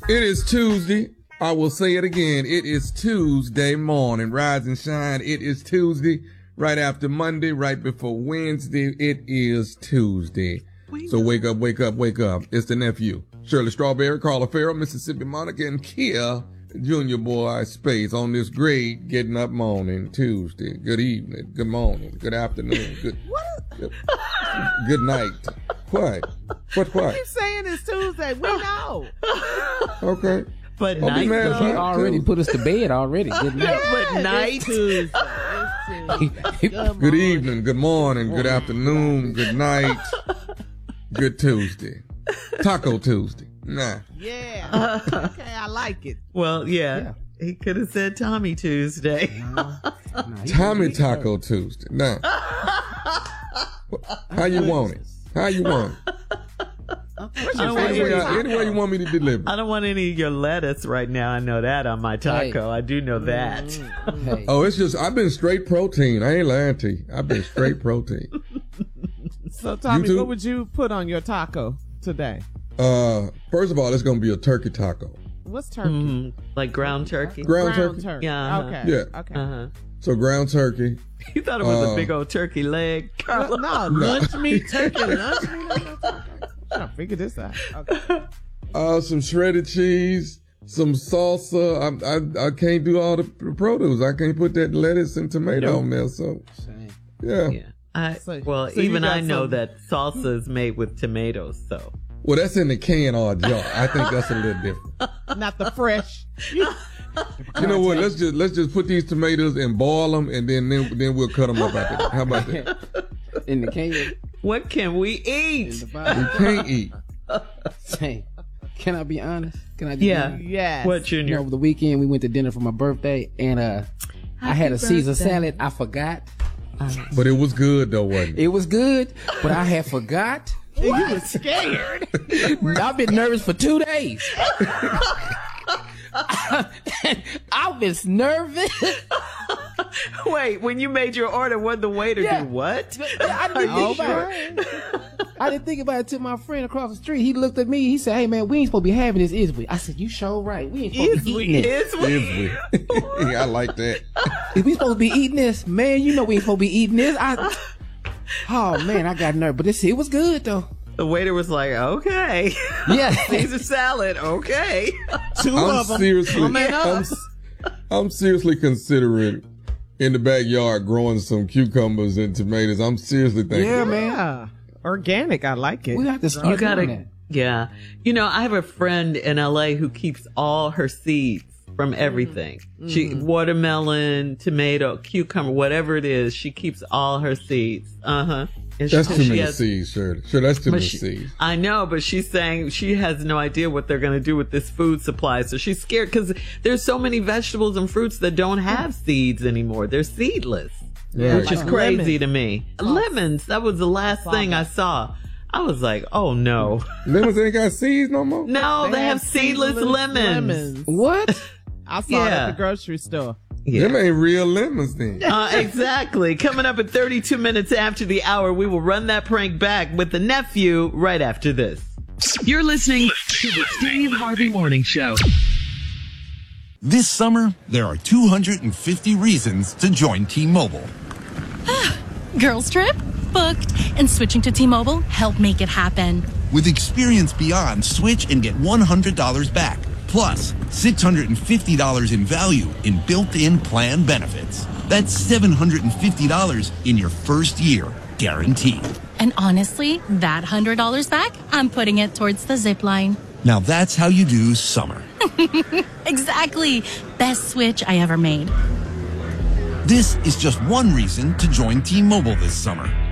It is Tuesday. I will say it again. It is Tuesday morning. Rise and shine. It is Tuesday. Right after Monday, right before Wednesday. It is Tuesday. So wake up, wake up, wake up. It's the nephew. Shirley Strawberry, Carla Farrell, Mississippi Monica, and Kia Junior Boy Space on this great getting up morning, Tuesday. Good evening, good morning, good afternoon, good night. What? You keep saying it's Tuesday. We know. Okay. But night, he already put us to bed already. Good night. But night. Tuesday. Good evening, good morning, good afternoon, good night, good Tuesday. Taco Tuesday. Nah. Yeah. Okay, I like it. Well, yeah. He could have said Tommy Tuesday. Tommy Taco Tuesday. Nah. How you want it? How you want it? Any way you want me to deliver. I don't want any of your lettuce right now. I know that on my taco. I do know that. Hey. Oh, it's just, I've been straight protein. I ain't lying to you. I've been straight protein. So, Tommy, what would you put on your taco today? First of all, it's going to be a turkey taco. What's turkey? Like ground turkey? Ground turkey? Yeah. Okay. Yeah. Okay. So ground turkey. You thought it was a big old turkey leg, Carla? No, lunch meat, turkey, lunch meat. I'm trying to figure this out. Okay. Some shredded cheese, some salsa. I can't do all the produce. I can't put that lettuce and tomato on there. So, yeah. Even I know that salsa is made with tomatoes, so. Well, that's in the can or jar. I think that's a little different. Not the fresh. You know what? Let's just put these tomatoes and boil them, and then we'll cut them up after that. How about that? In the can. What can we eat? We can't eat. Hey, can I be honest? Can I? Yes. What, Junior? Over the weekend, we went to dinner for my birthday, and I had a Caesar salad. I forgot. But it was good, though, wasn't it? It was good, but I had forgot. You were scared. I've been nervous for 2 days. I was nervous. Wait, when you made your order, what the waiter do? What? I didn't think about it till my friend across the street. He looked at me. He said, "Hey man, we ain't supposed to be having this, is we?" I said, "You sure right. We ain't supposed to be eating this. Is we? I like that. If we supposed to be eating this, man, you know we ain't supposed to be eating this." Oh man, I got nervous, but it was good though. The waiter was like, "Okay, yeah, Caesar salad, okay." I'm seriously considering in the backyard growing some cucumbers and tomatoes. I'm seriously thinking. Yeah, man. Organic, I like it. We have to start doing that. Yeah. You know, I have a friend in LA who keeps all her seeds from everything. She watermelon, tomato, cucumber, whatever it is, she keeps all her seeds. And that's too many seeds, Shirley. Sure, that's too many seeds. I know, but she's saying she has no idea what they're going to do with this food supply. So she's scared because there's so many vegetables and fruits that don't have seeds anymore. They're seedless, which is crazy to me. Lemons, that was the last thing I saw. I was like, oh no. Lemons ain't got seeds no more? No, they have seedless lemons. What? I saw it at the grocery store. Yeah. Them ain't real lemons then. Exactly. Coming up at 32 minutes after the hour, we will run that prank back with the nephew right after this. You're listening to the Steve Harvey Morning Show. This summer, there are 250 reasons to join T-Mobile. Girls trip? Booked. And switching to T-Mobile helped make it happen. With Experience Beyond, switch and get $100 back. Plus, $650 in value in built-in plan benefits. That's $750 in your first year, guaranteed. And honestly, that $100 back, I'm putting it towards the zip line. Now that's how you do summer. Exactly. Best switch I ever made. This is just one reason to join T-Mobile this summer.